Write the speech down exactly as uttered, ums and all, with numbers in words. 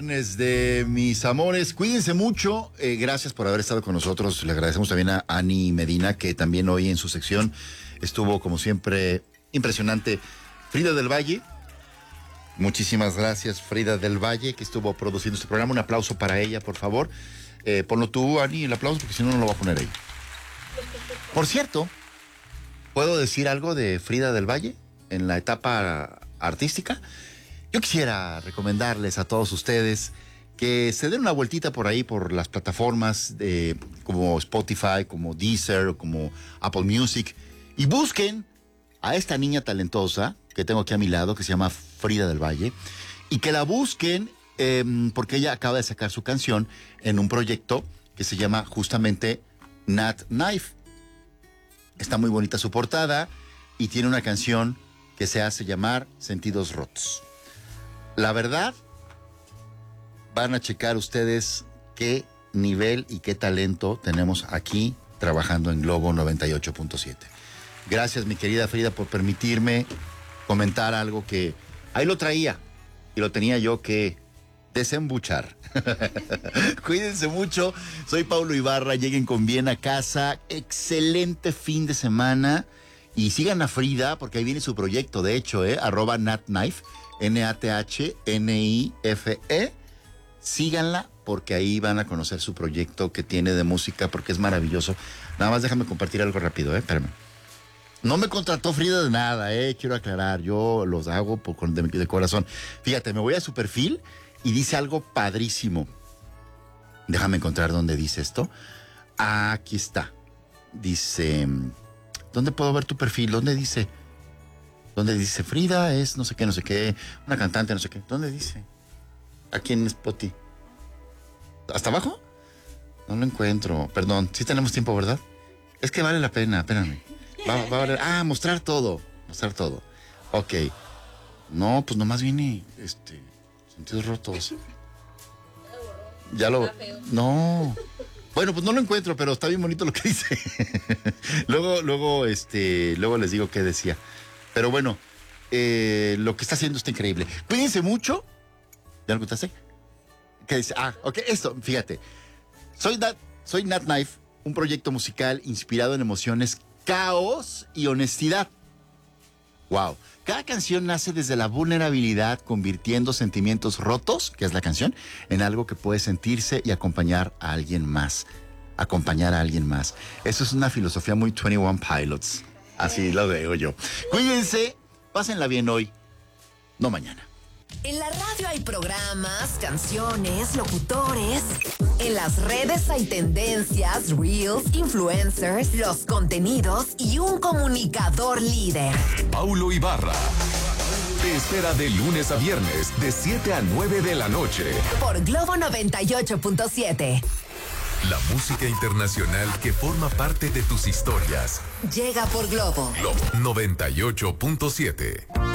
De mis amores, cuídense mucho, eh, gracias por haber estado con nosotros. Le agradecemos también a Ani Medina, que también hoy en su sección estuvo como siempre impresionante. Frida del Valle, muchísimas gracias Frida del Valle, que estuvo produciendo este programa. Un aplauso para ella, por favor. Eh, ponlo tú, Ani, el aplauso, porque si no, no lo va a poner ella. Por cierto, ¿puedo decir algo de Frida del Valle en la etapa artística? Yo quisiera recomendarles a todos ustedes que se den una vueltita por ahí, por las plataformas de, como Spotify, como Deezer, o como Apple Music, y busquen a esta niña talentosa que tengo aquí a mi lado, que se llama Frida del Valle, y que la busquen eh, porque ella acaba de sacar su canción en un proyecto que se llama justamente Nat Knife. Está muy bonita su portada y tiene una canción que se hace llamar Sentidos Rotos. La verdad, van a checar ustedes qué nivel y qué talento tenemos aquí trabajando en Globo noventa y ocho punto siete. Gracias, mi querida Frida, por permitirme comentar algo que ahí lo traía y lo tenía yo que desembuchar. Cuídense mucho. Soy Paulo Ibarra. Lleguen con bien a casa. Excelente fin de semana. Y sigan a Frida porque ahí viene su proyecto. De hecho, eh, arroba natknife. N A T H N I F E. Síganla porque ahí van a conocer su proyecto que tiene de música porque es maravilloso. Nada más déjame compartir algo rápido, ¿eh? Espérame. No me contrató Frida de nada, ¿eh? Quiero aclarar. Yo los hago por, de, de corazón. Fíjate, me voy a su perfil y dice algo padrísimo. Déjame encontrar dónde dice esto. Ah, aquí está. Dice... ¿Dónde puedo ver tu perfil? ¿Dónde dice? ¿Dónde dice Frida es no sé qué, no sé qué, una cantante, no sé qué? ¿Dónde dice? Aquí en Spotify. ¿Hasta abajo? No lo encuentro. Perdón, sí tenemos tiempo, ¿verdad? Es que vale la pena, espérame. Va, va a valer. Ah, mostrar todo. Mostrar todo. Ok. No, pues nomás viene este. Sentidos rotos. Ya lo. No. Bueno, pues no lo encuentro, pero está bien bonito lo que dice. luego, luego, este, luego les digo qué decía. Pero bueno, eh, lo que está haciendo está increíble. Cuídense mucho. ¿Ya lo contaste? ¿Qué dice? Ah, ok, esto, fíjate. Soy Nat, soy Nat Knife, un proyecto musical inspirado en emociones, caos y honestidad. Wow. Cada canción nace desde la vulnerabilidad, convirtiendo sentimientos rotos, que es la canción, en algo que puede sentirse y acompañar a alguien más. Acompañar a alguien más. Eso es una filosofía muy veintiuno Pilots. Así lo veo yo. Cuídense, pásenla bien hoy, no mañana. En la radio hay programas, canciones, locutores. En las redes hay tendencias, reels, influencers, los contenidos y un comunicador líder. Paulo Ibarra te espera de lunes a viernes, de siete a nueve de la noche. Por Globo noventa y ocho punto siete. La música internacional que forma parte de tus historias. Llega por Globo. Globo noventa y ocho punto siete.